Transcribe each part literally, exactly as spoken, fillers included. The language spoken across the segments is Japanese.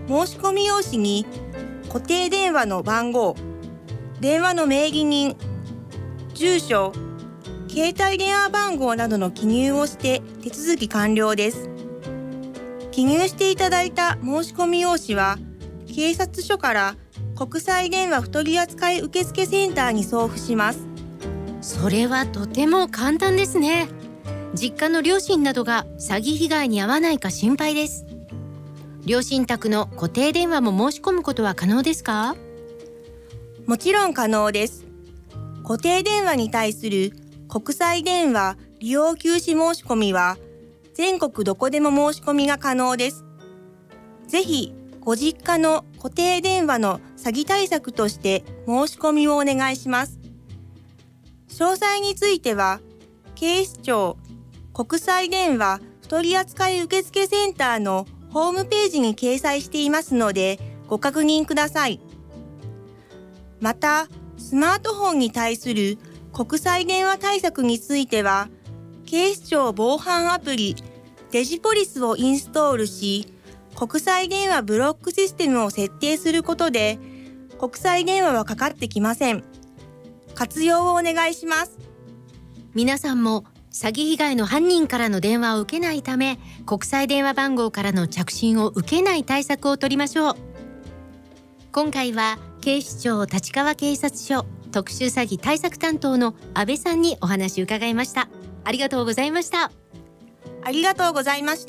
申し込み用紙に固定電話の番号、電話の名義人、住所、携帯電話番号などの記入をして手続き完了です。記入していただいた申し込み用紙は、警察署から国際電話不取扱受付センターに送付します。 それはとても簡単ですね。実家の両親などが詐欺被害に遭わないか心配です。両親宅の固定電話も申し込むことは可能ですか？ もちろん可能です。固定電話に対する国際電話利用休止申し込みは全国どこでも申し込みが可能です。ぜひご実家の固定電話の詐欺対策として申し込みをお願いします。詳細については警視庁国際電話不取扱受付センターのホームページに掲載していますのでご確認ください。また、スマートフォンに対する国際電話対策については、警視庁防犯アプリデジポリスをインストールし、国際電話ブロックシステムを設定することで、国際電話はかかってきません。活用をお願いします。 皆さんも詐欺被害の犯人からの電話を受けないため、国際電話番号からの着信を受けない対策を取りましょう。今回は警視庁立川警察署特殊詐欺対策担当の安倍さんにお話を伺いました。ありがとうございました。 ありがとうございました。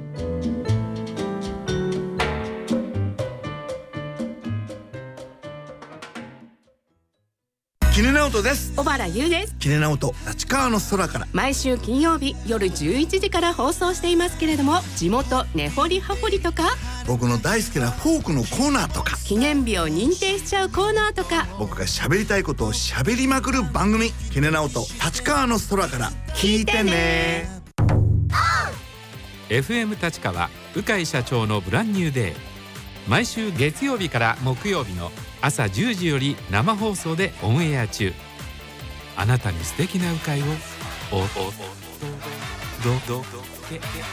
キネナオトです。 小原優です。 キネナオト立川の空から毎週金曜日夜じゅういちじから放送していますけれども、地元根掘り葉掘りとか、 僕の大好きなフォークのコーナーとか、 記念日を認定しちゃうコーナーとか、 僕が喋りたいことを喋りまくる番組、キネナオト立川の空から聞いてね。 エフエム 立川鵜飼社長のブランニューデー、毎週月曜日から木曜日の朝じゅうじより生放送でオンエア中。あなたに素敵な鵜飼をおおおどどけ